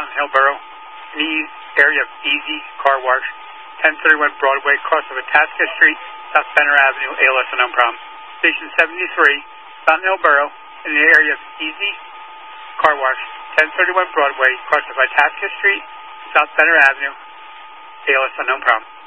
Fountain Hill Borough, in the area of Easy Car Wash, 1031 Broadway, cross of Itasca Street, South Center Avenue, ALS unknown problem. Station 73, Fountain Hill Borough, in the area of Easy Car Wash, 1031 Broadway, cross of Itasca Street, South Center Avenue, ALS unknown problem.